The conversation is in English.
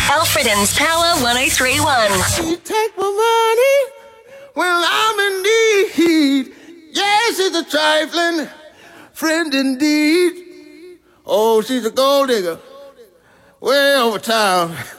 Alfreden's Power 1031. You take my money when I'm in need. Yes, it's a trifling friend indeed. Oh, she's a gold digger way over town.